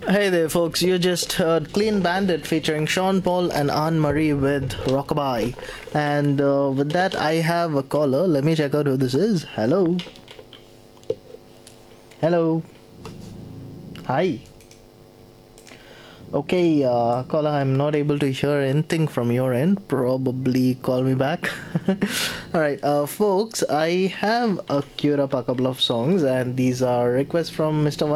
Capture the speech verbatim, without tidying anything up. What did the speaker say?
Hey there, folks. You just heard Clean Bandit featuring Sean Paul and Anne Marie with Rockabye. And uh, with that, I have a caller. Let me check out who this is. Hello. Hello. Hi. Okay, uh, caller, I'm not able to hear anything from your end. Probably call me back. Alright, uh, folks, I have uh, queued up a couple of songs, and these are requests from mister